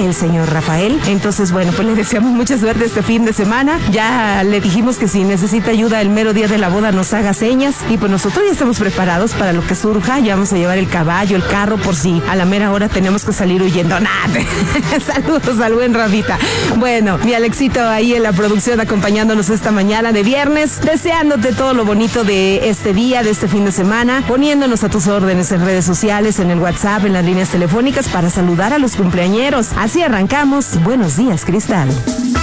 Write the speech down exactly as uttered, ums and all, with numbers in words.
el señor Rafael. Entonces, bueno, pues le deseamos mucha suerte este fin de semana. Ya le dijimos que si necesita ayuda el mero día de la boda nos haga señas, y pues nosotros ya estamos preparados para lo que surja. Ya vamos a llevar el caballo, el carro, por si a la mera hora tenemos que salir huyendo. Nada. Saludos al buen Rafita. Bueno, mi Alexito ahí en la producción acompañándonos esta mañana de viernes, deseándote todo lo bonito de este día, de este fin de semana, poniéndonos a tus órdenes en redes sociales, en el WhatsApp, en las líneas telefónicas para saludar a los cumpleañeros. Así arrancamos. Buenos días, Cristal.